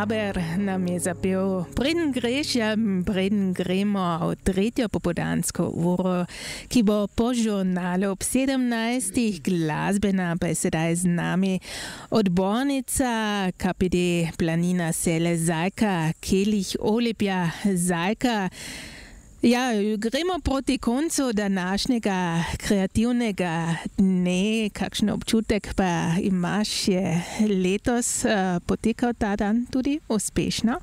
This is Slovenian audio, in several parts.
Faber nam je zapel preden gremo v tretjo popodansko uro, ki bo po žurnalu ob 17. glasbena pa je sedaj z nami odbornica KPD Planina Sele Zajka Kelich Olepja Zajka. Ja, gremo proti koncu današnjega kreativnega dne. Kakšen občutek pa imaš, je letos potekal ta dan tudi uspešno?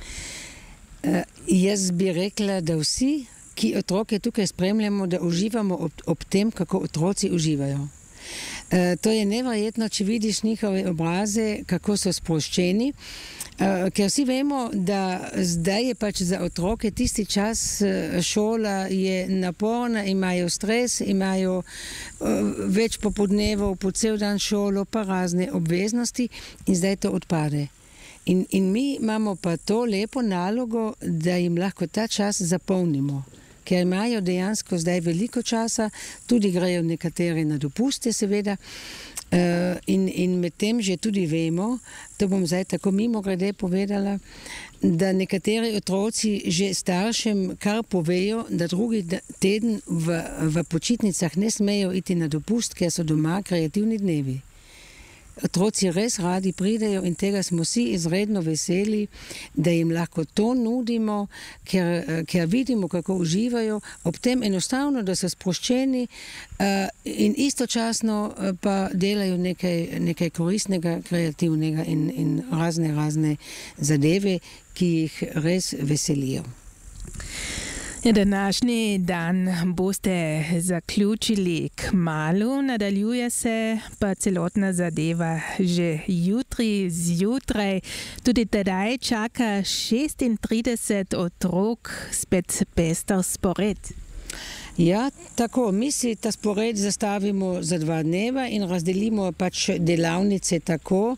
Jaz bi rekla, da vsi, ki otroke tukaj spremljamo, da uživamo ob tem, kako otroci uživajo. To je neverjetno, če vidiš njihove obraze, kako so sproščeni. Ker vsi vemo, da zdaj je pač za otroke tisti čas, šola je naporna, imajo stres, imajo več popodnevov, po cel dan šolo, pa razne obveznosti in zdaj to odpade. In mi imamo pa to lepo nalogo, da jim lahko ta čas zapolnimo. Ker imajo dejansko zdaj veliko časa, tudi grejo nekateri na dopuste seveda, in med tem že tudi vemo, to bom zdaj tako mimogrede povedala, da nekateri otroci že staršem kar povejo, da drugi teden v počitnicah ne smejo iti na dopust, ker so doma kreativni dnevi. Otroci res radi pridejo in tega smo vsi izredno veseli, da jim lahko to nudimo, ker vidimo, kako uživajo, ob tem enostavno, da so sproščeni in istočasno pa delajo nekaj koristnega, kreativnega in razne zadeve, ki jih res veselijo. Današnji dan boste zaključili kmalu, nadaljuje se pa celotna zadeva že jutri zjutraj. Tudi tedaj čaka 36 otrok, spet pester spored. Ja, tako, mi si ta spored zastavimo za 2 dneva in razdelimo pač delavnice tako,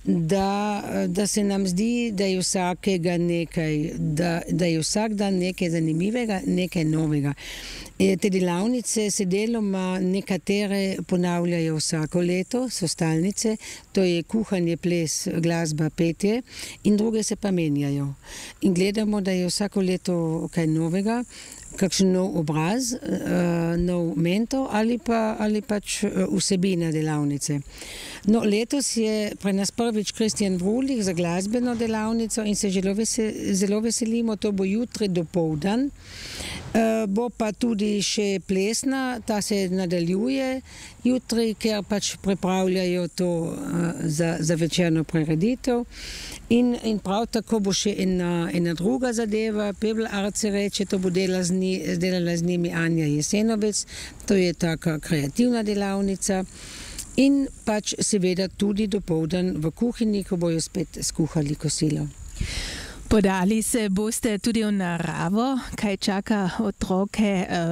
da se nam zdi, da je vsakega nekaj, da je vsak dan nekaj zanimivega, nekaj novega. Te delavnice se deloma nekatere ponavljajo vsako leto, so stalnice, to je kuhanje, ples, glasba, petje in druge se pa menjajo. In gledamo, da je vsako leto kaj novega, kakšen nov obraz, nov mentor ali pač vsebina delavnice. No, letos je pri nas prvič Kristjan Vrulih za glasbeno delavnico in se zelo veselimo, to bo jutri dopoldan. Bo pa tudi še plesna, ta se nadaljuje jutri, ker pač pripravljajo to za večerno prireditev. In prav tako bo še ena druga zadeva, Pebl Art se reče, to bo delala z njimi Anja Jesenovec, to je taka kreativna delavnica. In pač seveda tudi dopoldan v kuhinji, ko bojo spet skuhali kosilo. Podali se boste tudi v naravo, kaj čaka otroke,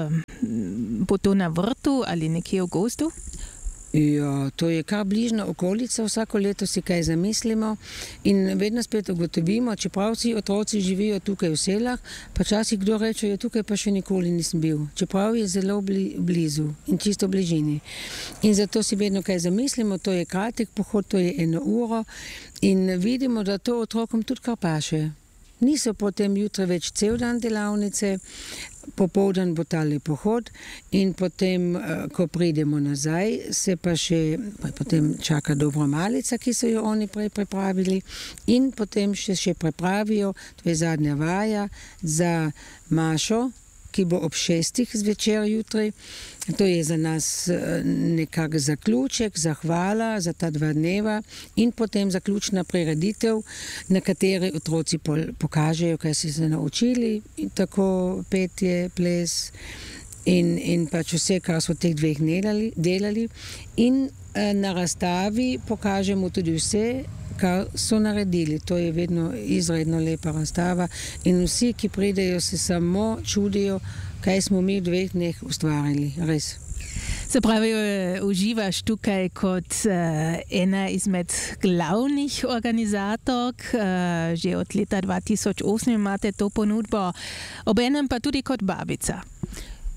bo to na vrtu ali nekje v gozdu? Ja, to je kar bližna okolica, vsako leto si kaj zamislimo in vedno spet ugotovimo, čeprav vsi otroci živijo tukaj v selah, pa časih kdo reče, ja, tukaj pa še nikoli nisem bil, čeprav je zelo blizu in čisto bližini. In zato si vedno kaj zamislimo, to je kratek pohod, to je 1 uro in vidimo, da to otrokom tudi kar paše. Niso potem jutri več cel dan delavnice, popoldan bo tale pohod in potem, ko pridemo nazaj, se pa še potem čaka dobra malica, ki so jo oni prej pripravili in potem še pripravijo, to je zadnja vaja za Mašo, ki bo ob 6. zvečer jutri. To je za nas nekak zaključek, zahvala za ta 2 dneva in potem zaključna prireditev, na kateri otroci pokažejo, kaj so se naučili, in tako petje, ples in pač vse, kar so v teh 2 delali. In na razstavi pokažemo tudi vse, kar so naredili. To je vedno izredno lepa razstava in vsi, ki pridejo, se samo čudijo, kaj smo mi v 2 dneh ustvarili, res. Se pravi, uživaš tukaj kot ena izmed glavnih organizatork, že od leta 2008 imate to ponudbo, obenem pa tudi kot babica.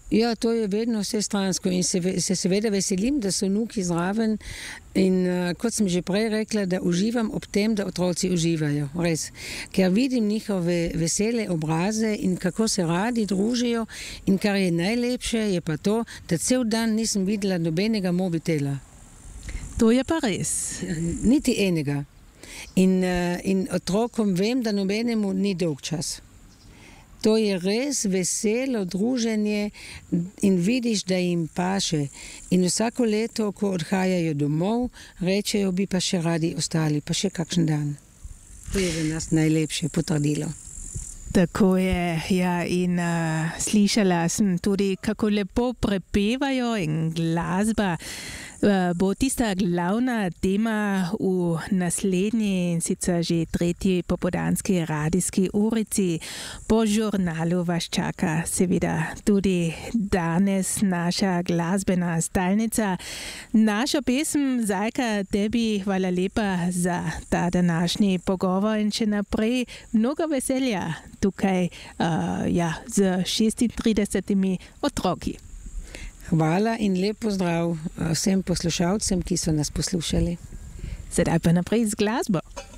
Ja, to je vedno vsestransko in se seveda veselim, da so vnuki zraven in kot sem že prej rekla, da uživam ob tem, da otroci uživajo, res. Ker vidim njihove vesele obraze in kako se radi družijo in kar je najlepše je pa to, da cel dan nisem videla nobenega mobitela. To je pa res. Niti enega. In otrokom vem, da nobenemu ni dolg čas. To je res veselo druženje in vidiš, da jim paše. In vsako leto, ko odhajajo domov, rečejo, bi pa še radi ostali, pa še kakšen dan. To je za nas najlepše potrdilo. Tako je, ja, in slišala sem tudi, kako lepo prepevajo in glasba bo tista glavna tema v naslednji in sicer že tretji popoldanski radijski urici. Po žurnalu vas čaka seveda tudi danes naša glasbena stalnica. Naša pesem Zajka, tebi hvala lepa za ta današnji pogovor in še naprej mnogo veselja tukaj z 36 otroki. Hvala in lep pozdrav vsem poslušalcem, ki so nas poslušali. Sedaj pa naprej z glasbo.